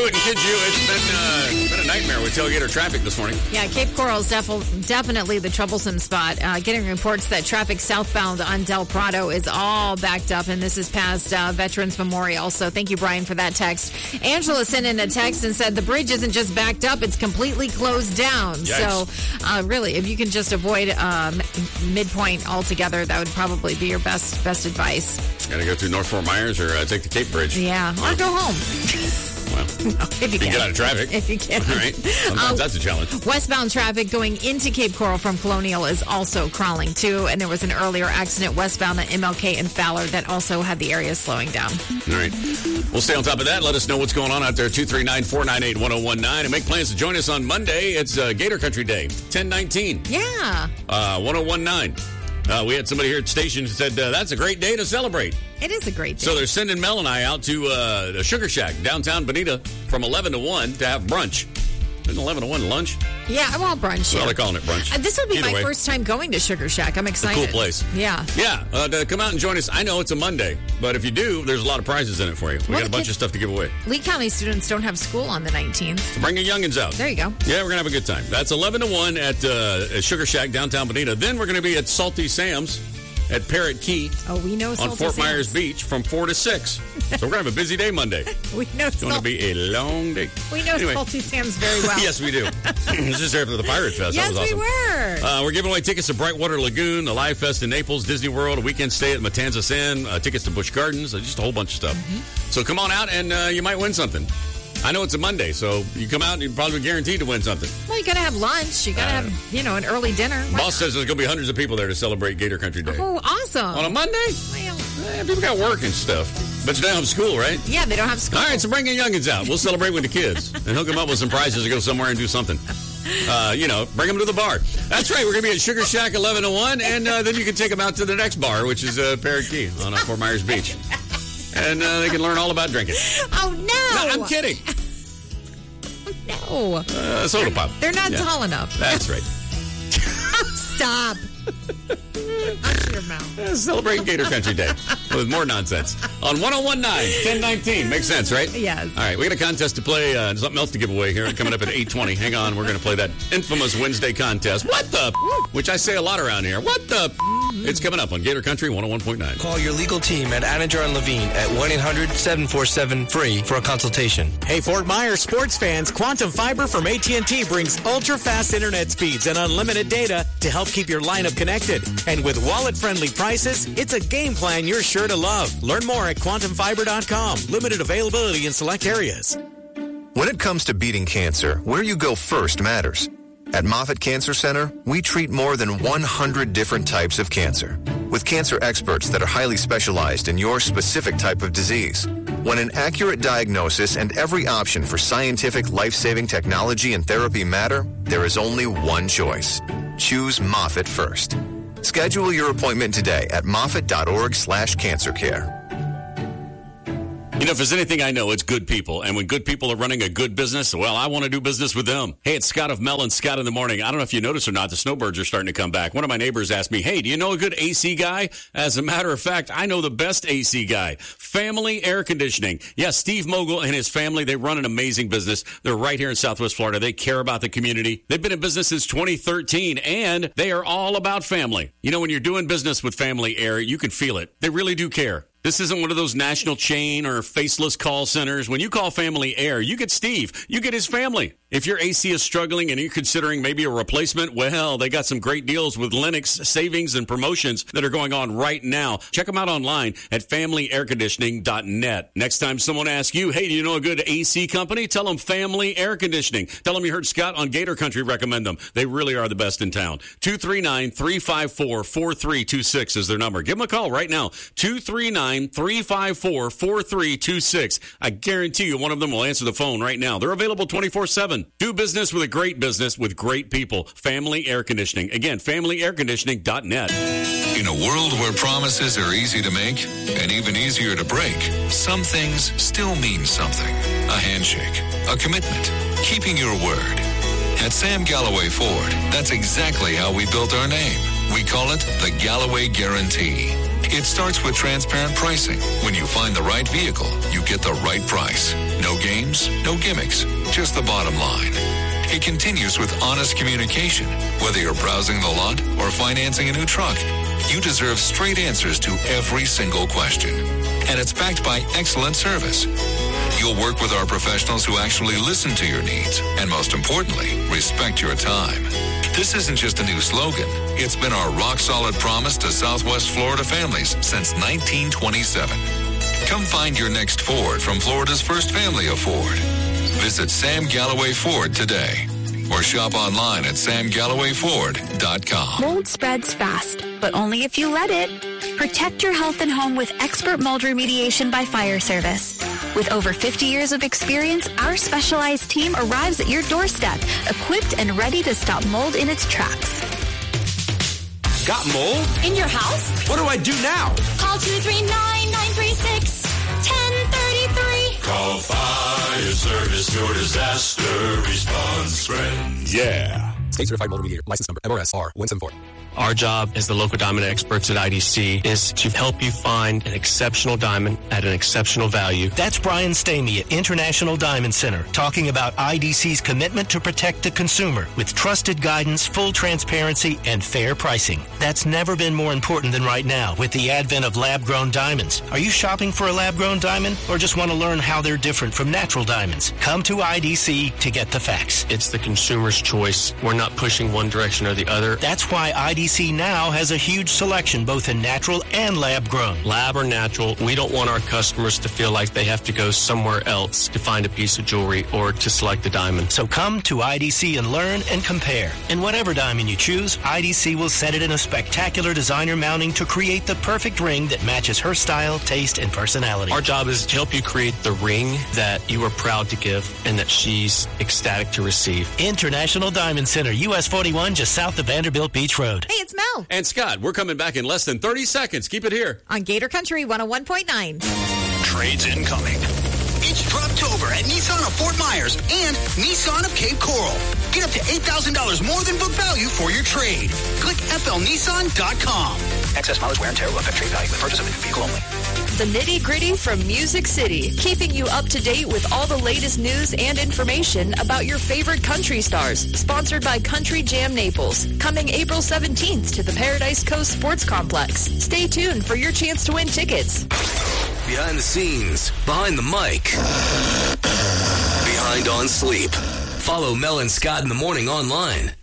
wouldn't kid you. It's been a nightmare with tailgater traffic this morning. Yeah, Cape Coral is definitely the troublesome spot. Getting reports that traffic southbound on Del Prado is all backed up, and this is past Veterans Memorial. So thank you, Brian, for that text. Angela sent in a text and said the bridge isn't just backed up, it's completely closed down. Yikes. So really, if you can just avoid midpoint altogether, that would probably be your best advice. Got to go through North Fort Myers or take the Cape Bridge. Yeah, or go home. Well, if you can get out of traffic. If you can. All right. Sometimes that's a challenge. Westbound traffic going into Cape Coral from Colonial is also crawling, too. And there was an earlier accident westbound at MLK and Fowler that also had the area slowing down. All right. We'll stay on top of that. Let us know what's going on out there. 239-498-1019. And make plans to join us on Monday. It's Gator Country Day, 10/19. Yeah. 1019. We had somebody here at the station who said that's a great day to celebrate. It is a great day. So they're sending Mel and I out to the Sugar Shack, downtown Bonita, from 11 to 1 to have brunch. Isn't 11 to 1 lunch? Yeah, well, brunch. Well, they're calling it brunch. This will be my first time going to Sugar Shack. I'm excited. It's a cool place. Yeah. Yeah, to come out and join us. I know it's a Monday, but if you do, there's a lot of prizes in it for you. We got a bunch of stuff to give away. Lee County students don't have school on the 19th. So bring your youngins out. There you go. Yeah, we're going to have a good time. That's 11 to 1 at Sugar Shack, downtown Bonita. Then we're going to be at Salty Sam's at Parrot Key. Oh, we know Salty on Fort Sam's. Myers Beach from 4 to 6. So we're going to have a busy day Monday. We know it's going to be a long day. We know Salty Sam's very well. Yes, we do. This is there for the Pirate Fest. Yes, that was we awesome. were. We're giving away tickets to Brightwater Lagoon, the Live Fest in Naples, Disney World, a weekend stay at Matanzas Inn, tickets to Busch Gardens, just a whole bunch of stuff. Mm-hmm. So come on out and you might win something. I know it's a Monday, so you come out and you're probably guaranteed to win something. Well, you got to have lunch. You got to have, an early dinner. Boss says there's going to be hundreds of people there to celebrate Gator Country Day. Oh, awesome. On a Monday? Well, people got work and stuff. But you don't have school, right? Yeah, they don't have school. All right, so bring your youngins out. We'll celebrate with the kids and hook them up with some prizes to go somewhere and do something. Bring them to the bar. That's right. We're going to be at Sugar Shack 11 to 1, and then you can take them out to the next bar, which is Parrot Key on Fort Myers Beach. And they can learn all about drinking. Oh, no. I'm kidding. No. Soda pop. They're not tall enough. That's right. Stop. Hush your mouth. Celebrating Gator Country Day with more nonsense on 1019, 1019. Makes sense, right? Yes. All right, we got a contest to play. Something else to give away here coming up at 8:20. Hang on, we're going to play that infamous Wednesday contest. What the? Which I say a lot around here. What the? It's coming up on Gator Country 101.9. Call your legal team at Anajar and Levine at 1-800-747-FREE for a consultation. Hey, Fort Myers sports fans, Quantum Fiber from AT&T brings ultra-fast internet speeds and unlimited data to help keep your lineup connected. And with wallet-friendly prices, it's a game plan you're sure to love. Learn more at quantumfiber.com. Limited availability in select areas. When it comes to beating cancer, where you go first matters. At Moffitt Cancer Center, we treat more than 100 different types of cancer, with cancer experts that are highly specialized in your specific type of disease. When an accurate diagnosis and every option for scientific life-saving technology and therapy matter, there is only one choice. Choose Moffitt first. Schedule your appointment today at moffitt.org/cancercare. If there's anything I know, it's good people. And when good people are running a good business, well, I want to do business with them. Hey, it's Scott of Mel and Scott in the Morning. I don't know if you noticed or not, the snowbirds are starting to come back. One of my neighbors asked me, hey, do you know a good AC guy? As a matter of fact, I know the best AC guy. Family Air Conditioning. Yes, Steve Mogul and his family, they run an amazing business. They're right here in Southwest Florida. They care about the community. They've been in business since 2013, and they are all about family. When you're doing business with Family Air, you can feel it. They really do care. This isn't one of those national chain or faceless call centers. When you call Family Air, you get Steve. You get his family. If your AC is struggling and you're considering maybe a replacement, well, they got some great deals with Lennox savings and promotions that are going on right now. Check them out online at familyairconditioning.net. Next time someone asks you, hey, do you know a good AC company? Tell them Family Air Conditioning. Tell them you heard Scott on Gator Country recommend them. They really are the best in town. 239-354-4326 is their number. Give them a call right now. 239-354-4326. I guarantee you one of them will answer the phone right now. They're available 24/7. Do business with a great business with great people. Family Air Conditioning. Again, familyairconditioning.net. In a world where promises are easy to make and even easier to break, some things still mean something. A handshake, a commitment, keeping your word. At Sam Galloway Ford, that's exactly how we built our name. We call it the Galloway Guarantee. It starts with transparent pricing. When you find the right vehicle, you get the right price. No games, no gimmicks, just the bottom line. It continues with honest communication. Whether you're browsing the lot or financing a new truck, you deserve straight answers to every single question. And it's backed by excellent service. You'll work with our professionals who actually listen to your needs and, most importantly, respect your time. This isn't just a new slogan. It's been our rock-solid promise to Southwest Florida families since 1927. Come find your next Ford from Florida's first family of Ford. Visit Sam Galloway Ford today or shop online at samgallowayford.com. Mold spreads fast, but only if you let it. Protect your health and home with expert mold remediation by Fire Service. With over 50 years of experience, our specialized team arrives at your doorstep, equipped and ready to stop mold in its tracks. Got mold? In your house? What do I do now? Call 239-936-1033. Call Fire Service, your disaster response friends. Yeah. State certified mold remediator. License number MRSR 174. Our job as the local diamond experts at IDC is to help you find an exceptional diamond at an exceptional value. That's Brian Stamey at International Diamond Center talking about IDC's commitment to protect the consumer with trusted guidance, full transparency, and fair pricing. That's never been more important than right now with the advent of lab-grown diamonds. Are you shopping for a lab-grown diamond or just want to learn how they're different from natural diamonds? Come to IDC to get the facts. It's the consumer's choice. We're not pushing one direction or the other. That's why IDC now has a huge selection both in natural and lab-grown. Lab or natural, we don't want our customers to feel like they have to go somewhere else to find a piece of jewelry or to select a diamond. So come to IDC and learn and compare. And whatever diamond you choose, IDC will set it in a spectacular designer mounting to create the perfect ring that matches her style, taste, and personality. Our job is to help you create the ring that you are proud to give and that she's ecstatic to receive. International Diamond Center, US 41, just south of Vanderbilt Beach Road. Hey, it's Mel. And Scott, we're coming back in less than 30 seconds. Keep it here. On Gator Country 101.9. Trades incoming. It's Droptober at Nissan of Fort Myers and Nissan of Cape Coral. Get up to $8,000 more than book value for your trade. Click flnissan.com. Excess mileage, wear and tear will affect trade value with purchase of a new vehicle only. The nitty-gritty from Music City, keeping you up to date with all the latest news and information about your favorite country stars. Sponsored by Country Jam Naples. Coming April 17th to the Paradise Coast Sports Complex. Stay tuned for your chance to win tickets. Behind the scenes, behind the mic, behind on sleep. Follow Mel and Scott in the morning online